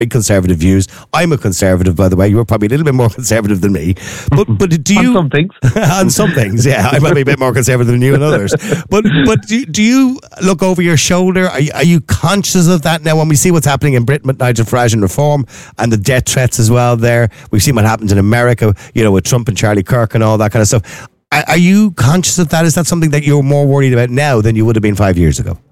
conservative views. I'm a conservative, by the way. You're probably a little bit more conservative than me. But do you... On some things. On some things, yeah. I might be a bit more conservative than you and others. But do you look over your shoulder? Are you conscious of that now when we see what's happening in Britain with Nigel Farage and reform and the death threats as well there? We've seen what happens in America, with Trump and Charlie Kirk and all that kind of stuff. Are you conscious of that? Is that something that you're more worried about now than you would have been 5 years ago?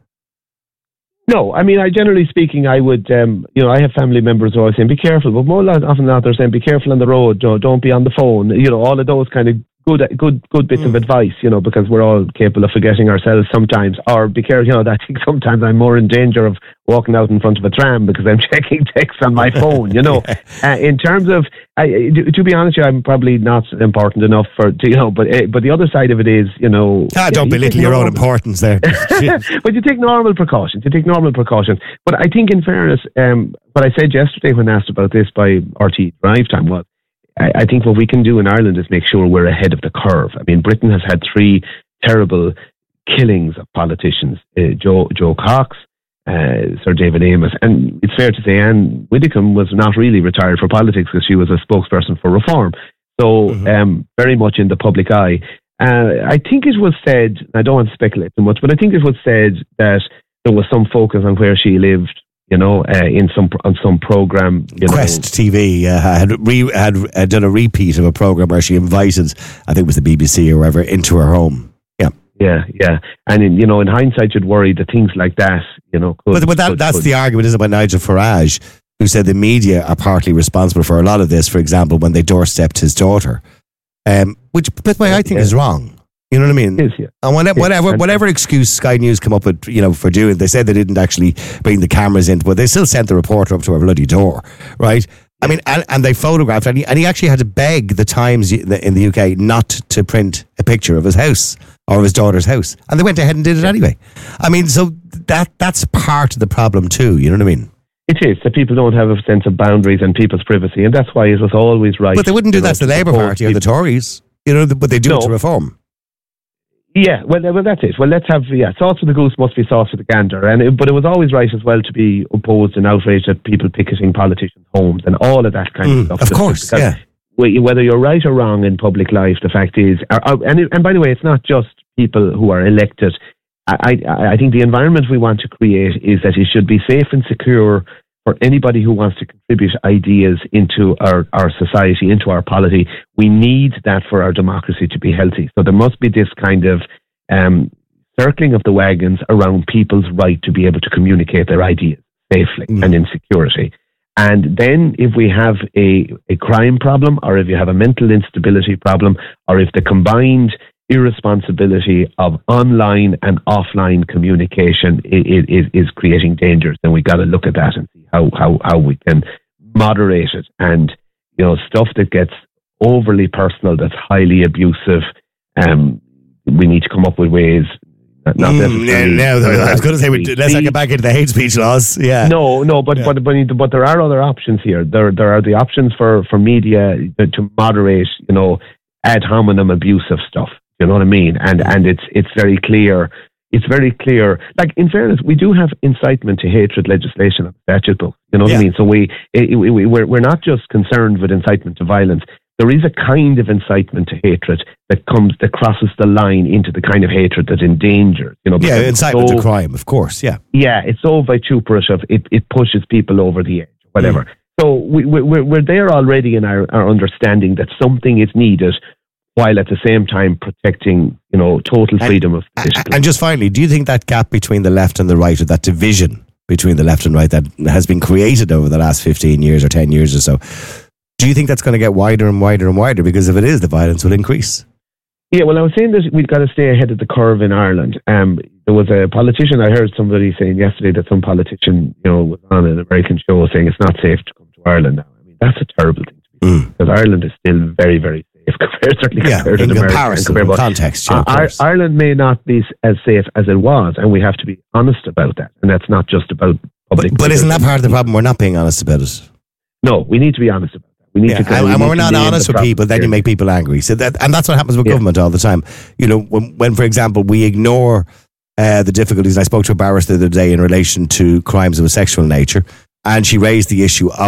No, I mean, generally speaking, I would, I have family members who are saying, be careful, but more often than not, they're saying, be careful on the road, don't be on the phone, all of those kind of good bits of advice, because we're all capable of forgetting ourselves sometimes, or be careful, I think sometimes I'm more in danger of walking out in front of a tram because I'm checking texts on my phone, in terms of, to be honest, I'm probably not important enough but the other side of it is, don't belittle your own importance there. But you take normal precautions, but I think in fairness, what I said yesterday when asked about this by RT Drive Time was, I think what we can do in Ireland is make sure we're ahead of the curve. I mean, Britain has had 3 terrible killings of politicians, Joe Cox, Sir David Amos, and it's fair to say Anne Widdecombe was not really retired for politics because she was a spokesperson for reform. So very much in the public eye. I think it was said, I don't want to speculate too much, but I think it was said that there was some focus on where she lived, on some program. Quest TV had done a repeat of a program where she invited, I think it was the BBC or wherever, into her home. Yeah. And in hindsight, you'd worry that things like that, that's the argument, isn't it, about Nigel Farage, who said the media are partly responsible for a lot of this. For example, when they doorstepped his daughter, which, by the way, I think is wrong. You know what I mean? It is, yeah. And whatever excuse Sky News come up with, for doing, they said they didn't actually bring the cameras in, but they still sent the reporter up to her bloody door, right? I mean, and they photographed, and he actually had to beg the Times in the UK not to print a picture of his house or of his daughter's house, and they went ahead and did it anyway. I mean, so that's part of the problem too. You know what I mean? It is that people don't have a sense of boundaries and people's privacy, and that's why it was always right. But they wouldn't do that to the Labour Party or the Tories, but they do it to reform. Yeah, well, that's it. Well, let's have, sauce for the goose must be sauce for the gander. But it was always right as well to be opposed and outraged at people picketing politicians' homes and all of that kind of stuff. Of course, yeah. Whether you're right or wrong in public life, the fact is, and by the way, it's not just people who are elected. I think the environment we want to create is that it should be safe and secure for anybody who wants to contribute ideas into our society, into our polity. We need that for our democracy to be healthy. So there must be this kind of circling of the wagons around people's right to be able to communicate their ideas safely and in security. And then if we have a crime problem, or if you have a mental instability problem, or if the combined irresponsibility of online and offline communication is creating dangers, then we got to look at that and see how we can moderate it. And stuff that gets overly personal, that's highly abusive, we need to come up with ways. I was going to say, let's not get back into the hate speech laws. Yeah. No, but there are other options here. There are the options for media to moderate, ad hominem abusive stuff. You know what I mean? And it's very clear. It's very clear. Like, in fairness, we do have incitement to hatred legislation on the statute book. You know what I mean? So we're not just concerned with incitement to violence. There is a kind of incitement to hatred that crosses the line into the kind of hatred that endangers. Incitement to crime, of course. Yeah, it's so vituperative. It pushes people over the edge, whatever. So we're there already in our understanding that something is needed, while at the same time protecting, total freedom of speech. And just finally, do you think that gap between the left and the right, or that division between the left and right that has been created over the last 15 years or 10 years or so, do you think that's going to get wider and wider and wider? Because if it is, the violence will increase. Yeah, well, I was saying that we've got to stay ahead of the curve in Ireland. There was a politician, I heard somebody saying yesterday that some politician, was on an American show saying it's not safe to come to Ireland now. I mean, that's a terrible thing to be because Ireland is still very, very safe compared to in comparison, in context. Ireland may not be as safe as it was, and we have to be honest about that. And that's not just about public. But isn't that part of the problem? We're not being honest about it. No, we need to be honest about it. And we're not honest with people, then you make people angry. So that's what happens with government all the time. When for example, we ignore the difficulties. I spoke to a barrister the other day in relation to crimes of a sexual nature, and she raised the issue of